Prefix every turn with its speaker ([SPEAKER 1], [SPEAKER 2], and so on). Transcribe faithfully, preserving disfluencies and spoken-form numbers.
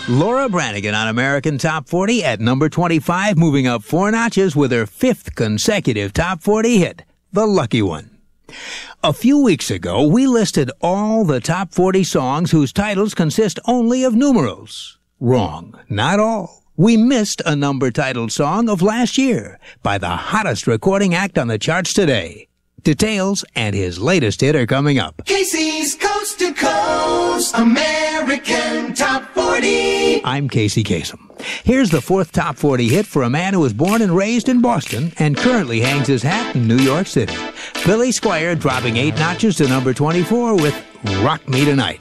[SPEAKER 1] Laura Branigan on American Top forty at number twenty-five, moving up four notches with her fifth consecutive Top forty hit, The Lucky One. A few weeks ago, we listed all the Top forty songs whose titles consist only of numerals. Wrong. Not all. We missed a number-titled song of last year by the hottest recording act on the charts today. Details and his latest hit are coming up.
[SPEAKER 2] Casey's Coast to Coast American Top forty.
[SPEAKER 1] I'm Casey Kasem. Here's the fourth Top forty hit for a man who was born and raised in Boston and currently hangs his hat in New York City. Billy Squier dropping eight notches to number twenty-four with Rock Me Tonight.